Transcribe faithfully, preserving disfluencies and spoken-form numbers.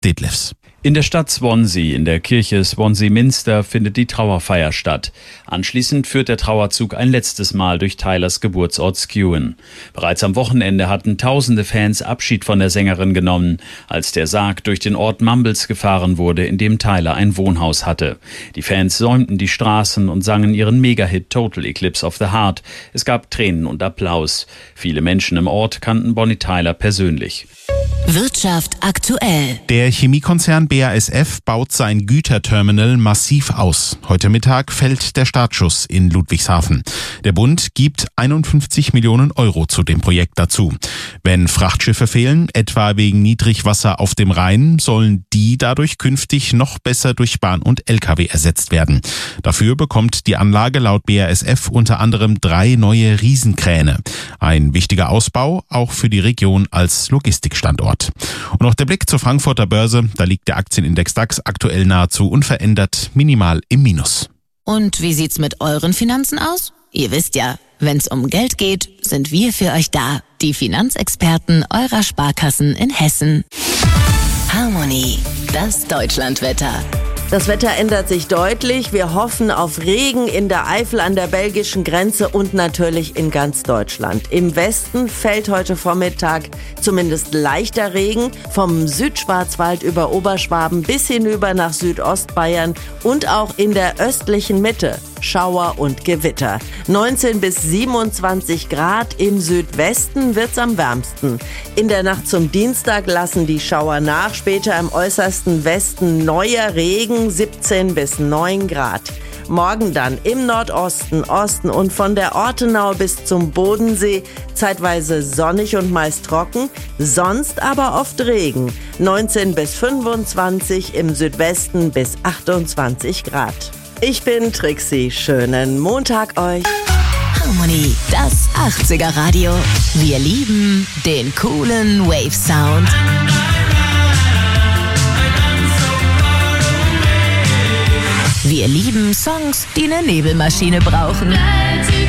Detlefs. In der Stadt Swansea, in der Kirche Swansea Minster, findet die Trauerfeier statt. Anschließend führt der Trauerzug ein letztes Mal durch Tylers Geburtsort Skewen. Bereits am Wochenende hatten tausende Fans Abschied von der Sängerin genommen, als der Sarg durch den Ort Mumbles gefahren wurde, in dem Tyler ein Wohnhaus hatte. Die Fans säumten die Straßen und sangen ihren Megahit Total Eclipse of the Heart. Es gab Tränen und Applaus. Viele Menschen im Ort kannten Bonnie Tyler persönlich. Wirtschaft aktuell. Der Chemiekonzern B A S F baut sein Güterterminal massiv aus. Heute Mittag fällt der Startschuss in Ludwigshafen. Der Bund gibt einundfünfzig Millionen Euro zu dem Projekt dazu. Wenn Frachtschiffe fehlen, etwa wegen Niedrigwasser auf dem Rhein, sollen die dadurch künftig noch besser durch Bahn und L K W ersetzt werden. Dafür bekommt die Anlage laut B A S F unter anderem drei neue Riesenkräne. Ein wichtiger Ausbau, auch für die Region als Logistikstandort. Und noch der Blick zur Frankfurter Börse. Da liegt der Aktienindex DAX aktuell nahezu unverändert, minimal im Minus. Und wie sieht's mit euren Finanzen aus? Ihr wisst ja, wenn's um Geld geht, sind wir für euch da. Die Finanzexperten eurer Sparkassen in Hessen. Harmony, das Deutschlandwetter. Das Wetter ändert sich deutlich. Wir hoffen auf Regen in der Eifel an der belgischen Grenze und natürlich in ganz Deutschland. Im Westen fällt heute Vormittag zumindest leichter Regen. Vom Südschwarzwald über Oberschwaben bis hinüber nach Südostbayern und auch in der östlichen Mitte Schauer und Gewitter. neunzehn bis siebenundzwanzig Grad, im Südwesten wird's am wärmsten. In der Nacht zum Dienstag lassen die Schauer nach, später im äußersten Westen neuer Regen, siebzehn bis neun Grad. Morgen dann im Nordosten, Osten und von der Ortenau bis zum Bodensee zeitweise sonnig und meist trocken, sonst aber oft Regen. neunzehn bis fünfundzwanzig, im Südwesten bis achtundzwanzig Grad. Ich bin Trixie. Schönen Montag euch. Harmony, das achtziger Radio. Wir lieben den coolen Wave-Sound. Wir lieben Songs, die eine Nebelmaschine brauchen.